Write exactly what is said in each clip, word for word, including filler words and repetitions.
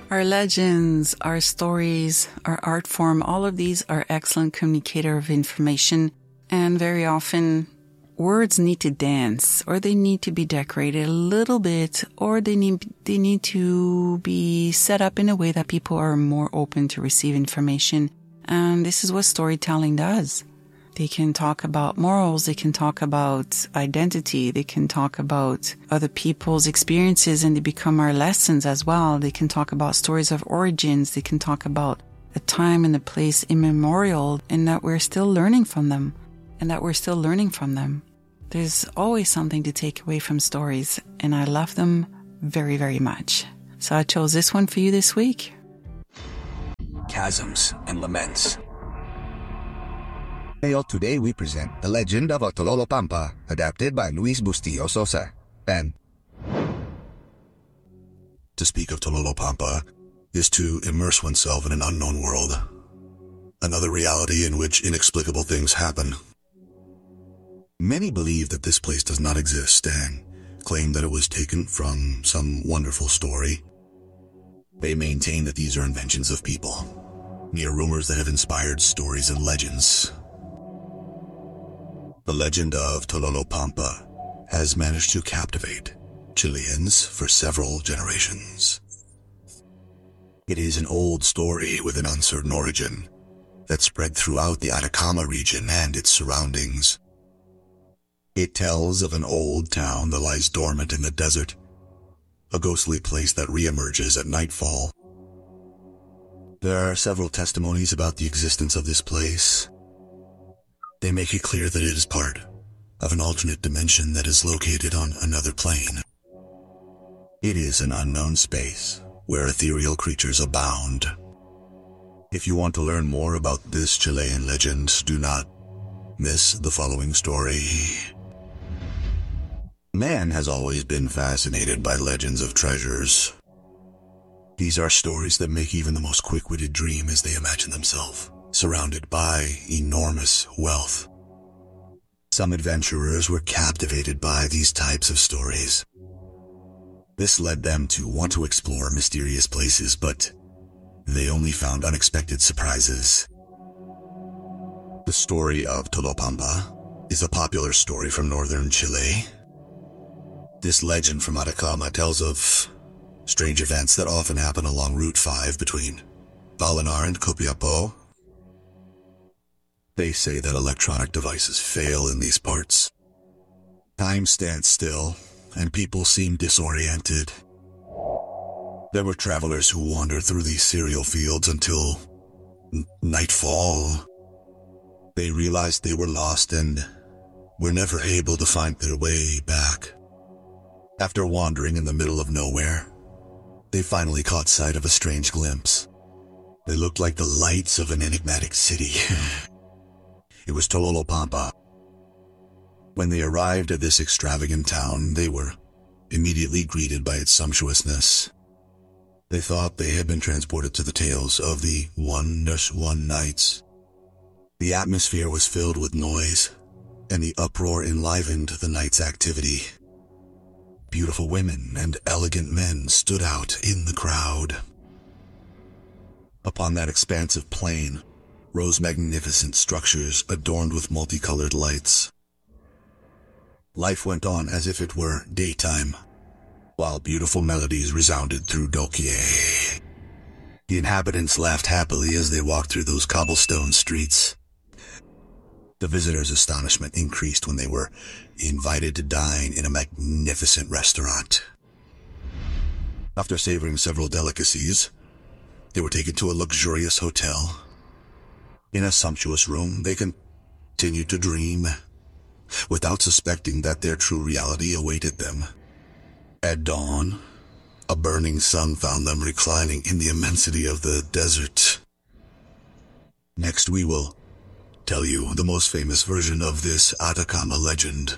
Our legends, our stories, our art form, all of these are excellent communicator of information. And very often, words need to dance, or they need to be decorated a little bit, or they need, they need to be set up in a way that people are more open to receive information. And this is what storytelling does. They can talk about morals, they can talk about identity, they can talk about other people's experiences, and they become our lessons as well. They can talk about stories of origins, they can talk about a time and a place immemorial, and that we're still learning from them, and that we're still learning from them. There's always something to take away from stories, and I love them very, very much. So I chose this one for you this week. Chasms and Laments. Today we present The Legend of Tololopampa, adapted by Luis Bustillo Sosa. Ben. To speak of Tololopampa is to immerse oneself in an unknown world, another reality in which inexplicable things happen. Many believe that this place does not exist and claim that it was taken from some wonderful story. They maintain that these are inventions of people, mere rumors that have inspired stories and legends. The legend of Tololopampa has managed to captivate Chileans for several generations. It is an old story with an uncertain origin that spread throughout the Atacama region and its surroundings. It tells of an old town that lies dormant in the desert, a ghostly place that reemerges at nightfall. There are several testimonies about the existence of this place. They make it clear that it is part of an alternate dimension that is located on another plane. It is an unknown space where ethereal creatures abound. If you want to learn more about this Chilean legend, do not miss the following story. Man has always been fascinated by legends of treasures. These are stories that make even the most quick-witted dream as they imagine themselves surrounded by enormous wealth. Some adventurers were captivated by these types of stories. This led them to want to explore mysterious places, but they only found unexpected surprises. The story of Tolopampa is a popular story from northern Chile. This legend from Atacama tells of strange events that often happen along Route five between Vallenar and Copiapó. They say that electronic devices fail in these parts. Time stands still, and people seem disoriented. There were travelers who wandered through these cereal fields until n- nightfall. They realized they were lost and were never able to find their way back. After wandering in the middle of nowhere, they finally caught sight of a strange glimpse. They looked like the lights of an enigmatic city. It was Tololopampa. When they arrived at this extravagant town, they were immediately greeted by its sumptuousness. They thought they had been transported to the tales of the Wondrous One Nights. The atmosphere was filled with noise, and the uproar enlivened the night's activity. Beautiful women and elegant men stood out in the crowd. Upon that expansive plain rose magnificent structures adorned with multicolored lights. Life went on as if it were daytime, while beautiful melodies resounded through Dokie. The inhabitants laughed happily as they walked through those cobblestone streets. The visitors' astonishment increased when they were invited to dine in a magnificent restaurant. After savoring several delicacies, they were taken to a luxurious hotel. In a sumptuous room, they continued to dream, without suspecting that their true reality awaited them. At dawn, a burning sun found them reclining in the immensity of the desert. Next, we will tell you the most famous version of this Atacama legend.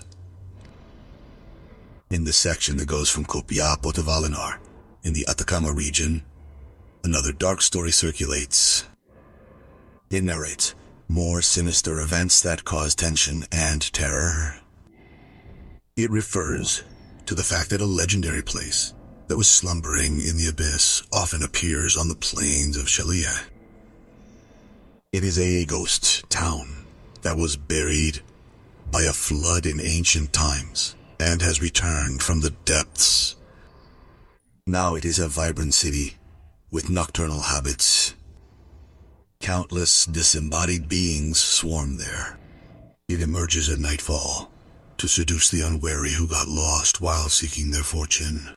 In the section that goes from Copiapó to Vallenar, in the Atacama region, another dark story circulates. It narrates more sinister events that cause tension and terror. It refers to the fact that a legendary place that was slumbering in the abyss often appears on the plains of Shalia. It is a ghost town that was buried by a flood in ancient times and has returned from the depths. Now it is a vibrant city with nocturnal habits. Countless disembodied beings swarm there. It emerges at nightfall to seduce the unwary who got lost while seeking their fortune.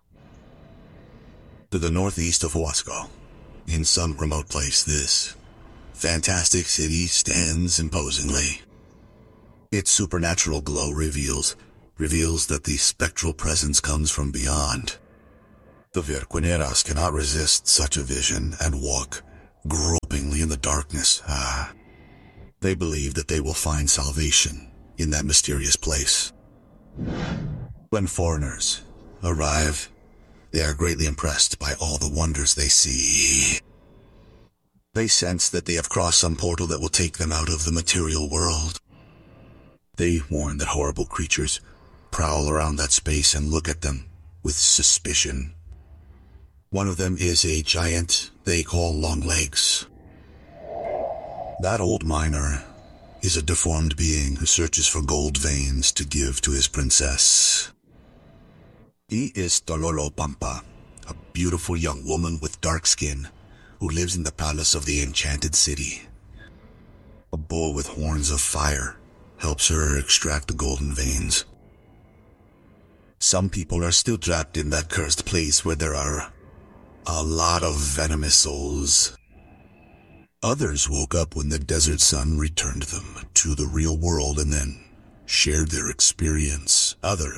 To the northeast of Huasco, in some remote place, this fantastic city stands imposingly. Its supernatural glow reveals, reveals that the spectral presence comes from beyond. The Verquineras cannot resist such a vision and walk gropingly in the darkness. Ah, they believe that they will find salvation in that mysterious place. When foreigners arrive, they are greatly impressed by all the wonders they see. They sense that they have crossed some portal that will take them out of the material world. They warn that horrible creatures prowl around that space and look at them with suspicion. One of them is a giant they call Longlegs. That old miner is a deformed being who searches for gold veins to give to his princess. He is Tololo Pampa, a beautiful young woman with dark skin who lives in the palace of the enchanted city. A bull with horns of fire helps her extract the golden veins. Some people are still trapped in that cursed place where there are a lot of venomous souls. Others woke up when the desert sun returned them to the real world and then shared their experience. Other.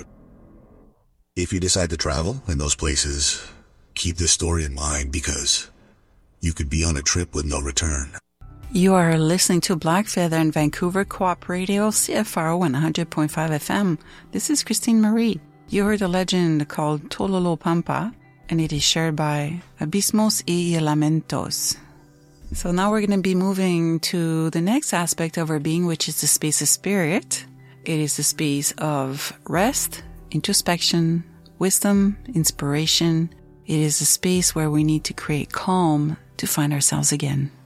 If you decide to travel in those places, keep this story in mind because you could be on a trip with no return. You are listening to Black Feather in Vancouver Co-op Radio, C F R one hundred point five F M. This is Christine Marie. You heard a legend called Tololo Pampa, and it is shared by Abismos y Lamentos. So now we're going to be moving to the next aspect of our being, which is the space of spirit. It is the space of rest, introspection, wisdom, inspiration. It is a space where we need to create calm to find ourselves again.